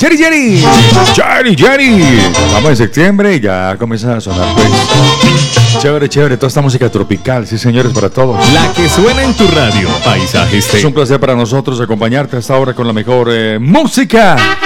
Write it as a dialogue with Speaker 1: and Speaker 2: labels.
Speaker 1: Jenny. Estamos en septiembre y ya comienza a sonar, pues. Chévere, toda esta música tropical, sí señores, para todos.
Speaker 2: La que suena en tu radio, Paisajes.
Speaker 1: Es un placer para nosotros acompañarte hasta ahora con la mejor música